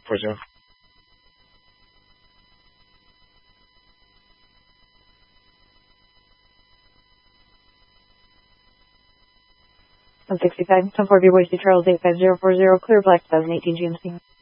40. 165, 10-4 Boise Charles 8540, clear black 2018 GMC.